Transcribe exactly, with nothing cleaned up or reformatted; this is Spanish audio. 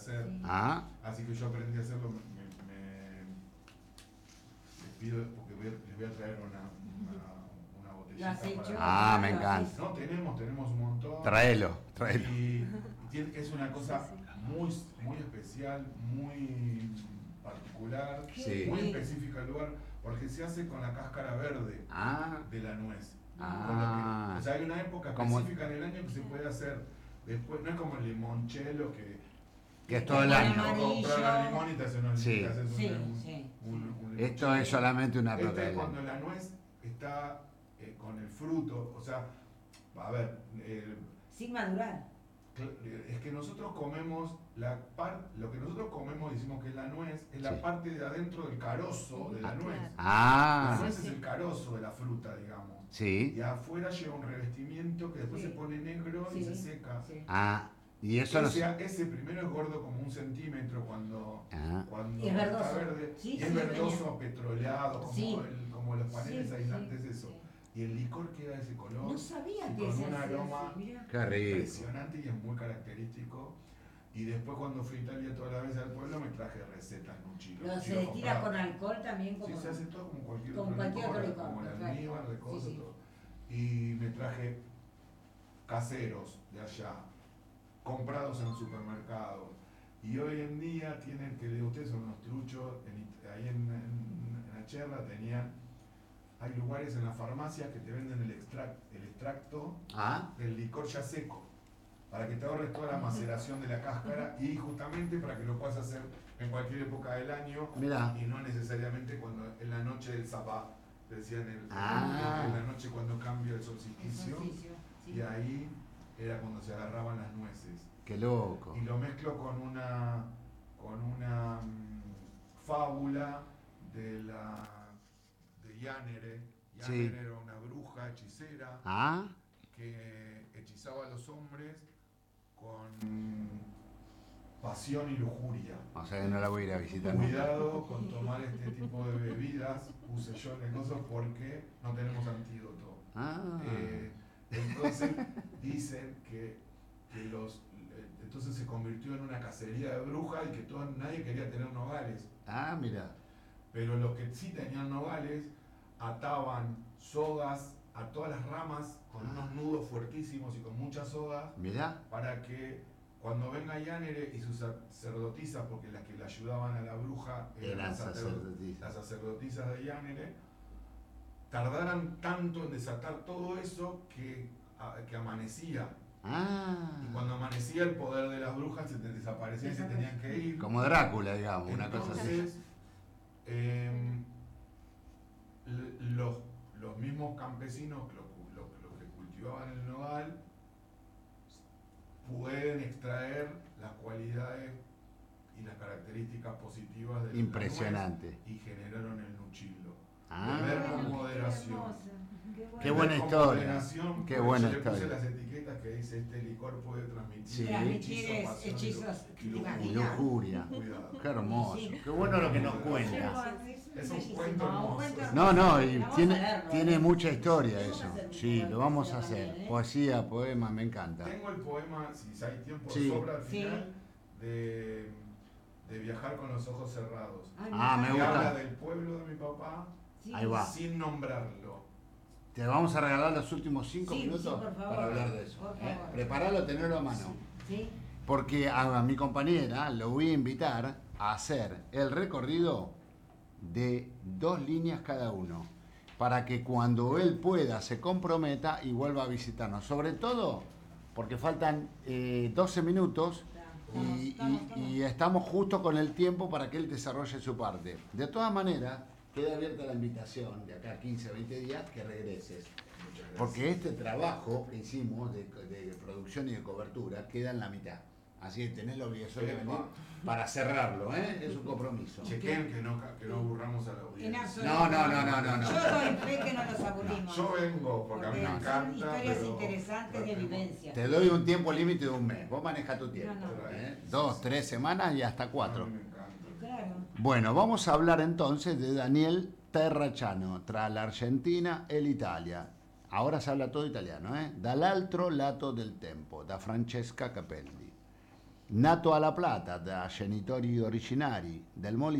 hacer. Sí. Ah, Así que yo aprendí a hacerlo. Me, me- les pido, porque voy a- les voy a traer una, una, una botellita. ¿Lo has hecho? Ah, me ¿Lo encanta. haces? No, tenemos, tenemos un montón. tráelo, tráelo. Y, y tiene- es una cosa Sí, sí. muy, muy especial, muy particular, Sí. muy específica del lugar, porque se hace con la cáscara verde Ah, de la nuez. Ah. Con lo que- o sea, hay una época Como- específica en el año que se puede hacer después, no es como el limoncello que que es todo el Con año. amarillo. comprar el limón y te haces unos Sí. te haces un- Sí, un- sí, un- un Esto limoncello. es solamente una Este época es del cuando año. la nuez está eh, con el fruto, o sea, a ver, eh, Sin madurar. Cl- es que nosotros comemos la par, lo que nosotros comemos, decimos que es la nuez, es la Sí. parte de adentro del carozo de la Ah, nuez. claro. La Ah, nuez Sí, es sí. el carozo de la fruta, digamos. sí. Y afuera lleva un revestimiento que después Sí. se pone negro y Sí, se seca. sí. Ah, y eso no ese, sé. ese primero es gordo como un centímetro cuando, Ah, cuando Y es está verdoso. verde. Sí, y es sí, verdoso, venía. petroleado, como, Sí. el- como los paneles Sí, aislantes, sí, eso. sí. Y el licor queda de ese color. No sabía y que con se un hacía aroma así, mirá. qué rico. impresionante y es muy característico. Y después cuando fui a Italia toda la vez al pueblo me traje recetas nuchilo. Lo se destila con alcohol también como... Sí, se hace todo como cualquier como otro cualquier licor, otro licor, como el perfecto. almíbar, de cosas, Sí, sí. todo. Y me traje caseros de allá, comprados en el supermercado. Y hoy en día tienen, que de ustedes son unos truchos, en It- ahí en, en, en la Cherra tenían, hay lugares en la farmacia que te venden el, extract, el extracto Ah, del licor ya seco, para que te ahorres toda la maceración de la cáscara y justamente para que lo puedas hacer en cualquier época del año mirá. y no necesariamente cuando en la noche del sabá, decían el, Ah. en la noche cuando cambia el solsticio, Solsticio, sí. y ahí era cuando se agarraban las nueces. Qué loco. Y lo mezclo con una con una mm, fábula de la de Yánere. Sí. Yánere era una bruja hechicera Ah, que hechizaba a los hombres con pasión y lujuria. o sea que no la voy a ir a visitar. Cuidado con tomar este tipo de bebidas, puse yo en el coso, porque no tenemos antídoto. Ah, Eh, entonces dicen que, que los eh, entonces se convirtió en una cacería de brujas y que todo, nadie quería tener nogales. ah, mira. Pero los que sí tenían nogales ataban sogas a todas las ramas con unos nudos fuertísimos y con muchas sogas Mirá. para que cuando venga Yánere y sus sacerdotisas, porque las que le ayudaban a la bruja eran, Eran las, sacerdo- sacerdotisas. las sacerdotisas de Yánere, tardaran tanto en desatar todo eso que, a- que amanecía. Ah, Y cuando amanecía el poder de las brujas se te desaparecía y se tenían que ir. como Drácula, digamos, una cosa así. Entonces, em, l- los, los mismos campesinos, los, los- los que cultivaban el nogal, pueden extraer las cualidades y las características positivas de la Impresionante. nuez y generaron el nuchilo. Ah. Beber con moderación. Qué Beber buena con historia. moderación, Qué por buena eso le puse historia. las etiquetas que dice este licor puede transmitir Sí. Transmitir es- pasión y hechizos, lu- ¿te y lujuria. Y imaginas? lujuria. Cuidado. Qué hermoso. Sí. Qué bueno lo que nos cuenta. Es un cuento hermoso. No, no, y Vamos a tiene, leerlo, tiene ¿eh? mucha historia Vamos a eso. hacer un Sí, poco lo de vamos a poesía hacer. también, ¿eh? Poesía, poema, me encanta. Tengo el poema, si hay tiempo Sí. sobra al Sí. final, de, de viajar con los ojos cerrados. Ah, me Que gusta. habla del pueblo de mi papá Ahí va. sin nombrarlo. Te vamos a regalar los últimos cinco Sí, minutos sí, por favor. para hablar de eso. Por ¿eh? favor. Preparalo, tenerlo a mano. ¿Sí? Porque a, a mi compañera lo voy a invitar a hacer el recorrido de dos líneas cada uno, para que cuando él pueda se comprometa y vuelva a visitarnos. Sobre todo porque faltan eh, doce minutos y, Estamos, y- estamos, y estamos justo con el tiempo para que él desarrolle su parte. De todas maneras, queda abierta la invitación de acá a quince, veinte días que regreses. Muchas gracias. Porque este trabajo que hicimos de, de producción y de cobertura queda en la mitad. Así que tenés la obligación de Epa. venir para cerrarlo, ¿eh? Es un compromiso. Chequen que no, que no aburramos a la En audiencia. absoluto. No, no, no, no, no, no. Yo doy fe que no nos aburrimos. Yo vengo porque a mí me Porque encanta. son historias pero- interesantes de vivencia. Te doy un tiempo límite de un mes. Vos maneja tu tiempo. No, no. ¿eh? Dos, tres semanas y hasta A cuatro. mí me encanta. Claro. Bueno, vamos a hablar entonces de Daniel Terracciano, tra l'Argentina e l'Italia. Ahora se habla todo italiano, ¿eh? Dall'altro lato del tempo, da Francesca Capelli. nato alla plata da genitori originari del Molise